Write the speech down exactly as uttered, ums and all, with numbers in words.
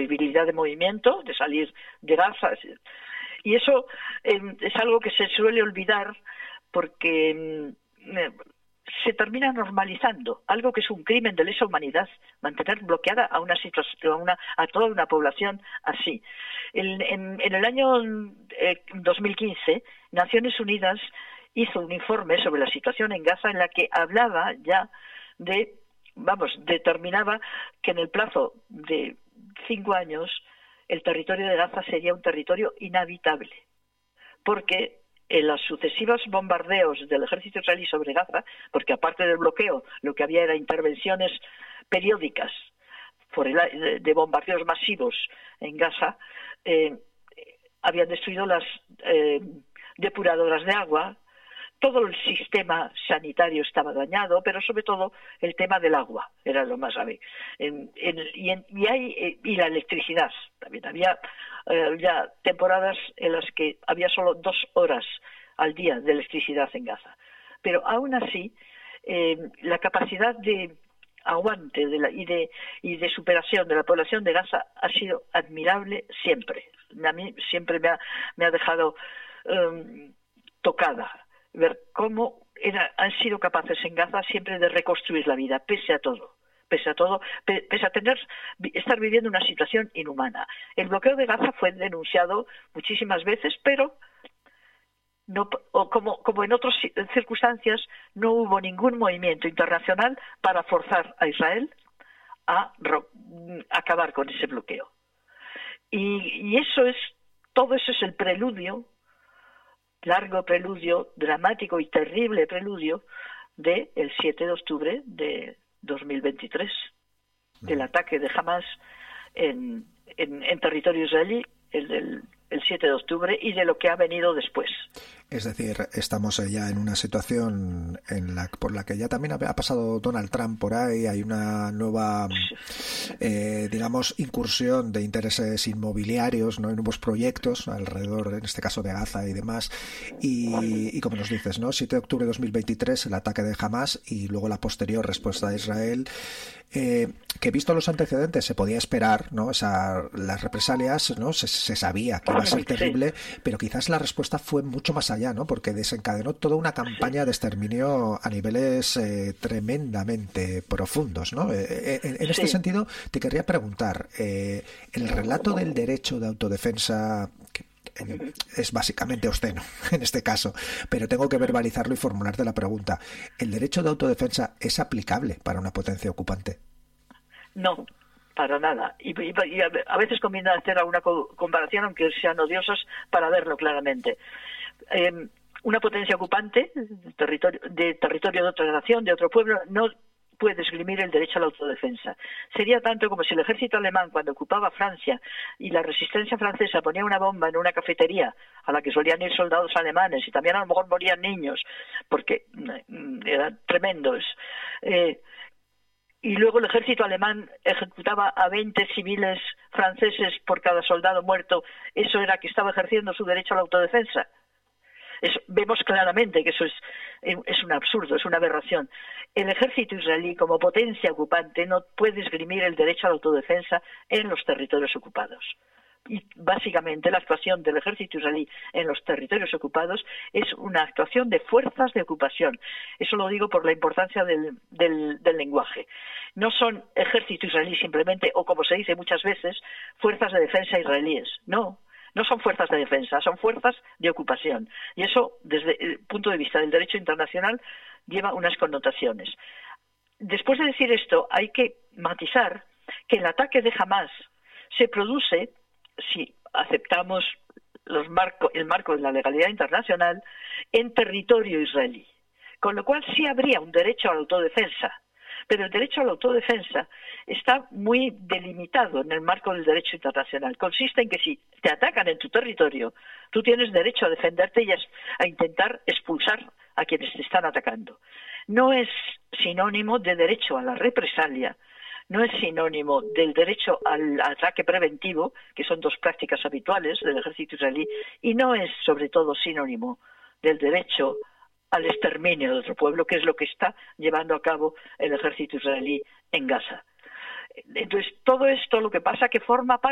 imposibilidad de movimiento, de salir de Gaza. Y eso eh, es algo que se suele olvidar porque eh, se termina normalizando, algo que es un crimen de lesa humanidad, mantener bloqueada a una situación, a, una, a toda una población así. En, en, en el año eh, dos mil quince, Naciones Unidas hizo un informe sobre la situación en Gaza en la que hablaba ya de, vamos, determinaba que en el plazo de cinco años el territorio de Gaza sería un territorio inhabitable, porque en los sucesivos bombardeos del ejército israelí sobre Gaza, porque aparte del bloqueo lo que había era intervenciones periódicas por el, de bombardeos masivos en Gaza, eh, habían destruido las eh, depuradoras de agua, todo el sistema sanitario estaba dañado, pero sobre todo el tema del agua era lo más grave. En, en, y, en, y, hay, y la electricidad. También había eh, ya temporadas en las que había solo dos horas al día de electricidad en Gaza. Pero aún así, eh, la capacidad de aguante de la, y, de, y de superación de la población de Gaza ha sido admirable siempre. A mí siempre me ha, me ha dejado um, tocada ver cómo era, han sido capaces en Gaza siempre de reconstruir la vida, pese a todo, pese a todo, pese a tener, estar viviendo una situación inhumana. El bloqueo de Gaza fue denunciado muchísimas veces, pero no, o como, como en otras circunstancias, no hubo ningún movimiento internacional para forzar a Israel a, a acabar con ese bloqueo. Y, y eso es, todo eso es el preludio, largo preludio, dramático y terrible preludio del siete de octubre de dos mil veintitrés, del ataque de Hamas en, en, en territorio israelí, el del el siete de octubre, y de lo que ha venido después. Es decir, estamos ya en una situación en la por la que ya también ha pasado Donald Trump por ahí, hay una nueva, eh, digamos, incursión de intereses inmobiliarios, ¿no? Hay nuevos proyectos alrededor, en este caso de Gaza y demás, y, y como nos dices, ¿no? siete de octubre de dos mil veintitrés, el ataque de Hamas y luego la posterior respuesta de Israel, eh, que visto los antecedentes se podía esperar, ¿no? Esa, las represalias, ¿no? Se, se sabía que iba a ser terrible, pero quizás la respuesta fue mucho más allá, ¿no? Porque desencadenó toda una campaña de exterminio a niveles eh, tremendamente profundos, ¿no? Eh, en, en este sí. sentido, te querría preguntar, eh, el relato del derecho de autodefensa, que es básicamente obsceno en este caso, pero tengo que verbalizarlo y formularte la pregunta, ¿el derecho de autodefensa es aplicable para una potencia ocupante? No, para nada. Y, y, y a veces conviene hacer alguna comparación, aunque sean odiosas, para verlo claramente. Eh, una potencia ocupante de territorio, de territorio de otra nación, de otro pueblo, no puede esgrimir el derecho a la autodefensa. Sería tanto como si el ejército alemán, cuando ocupaba Francia y la resistencia francesa ponía una bomba en una cafetería a la que solían ir soldados alemanes y también a lo mejor morían niños, porque eran tremendos, eh, y luego el ejército alemán ejecutaba a veinte civiles franceses por cada soldado muerto, eso era que estaba ejerciendo su derecho a la autodefensa. Es, vemos claramente que eso es, es un absurdo, es una aberración. El ejército israelí, como potencia ocupante, no puede esgrimir el derecho a la autodefensa en los territorios ocupados. Y básicamente la actuación del ejército israelí en los territorios ocupados es una actuación de fuerzas de ocupación. Eso lo digo por la importancia del, del, del lenguaje. No son ejército israelí simplemente, o como se dice muchas veces, fuerzas de defensa israelíes. No. No son fuerzas de defensa, son fuerzas de ocupación. Y eso, desde el punto de vista del derecho internacional, lleva unas connotaciones. Después de decir esto, hay que matizar que el ataque de Hamas se produce, si aceptamos los marco, el marco de la legalidad internacional, en territorio israelí. Con lo cual sí habría un derecho a la autodefensa. Pero el derecho a la autodefensa está muy delimitado en el marco del derecho internacional. Consiste en que si te atacan en tu territorio, tú tienes derecho a defenderte y a, a intentar expulsar a quienes te están atacando. No es sinónimo de derecho a la represalia, no es sinónimo del derecho al ataque preventivo, que son dos prácticas habituales del ejército israelí, y no es, sobre todo, sinónimo del derecho al exterminio de otro pueblo, que es lo que está llevando a cabo el ejército israelí en Gaza. Entonces, todo esto lo que pasa que forma parte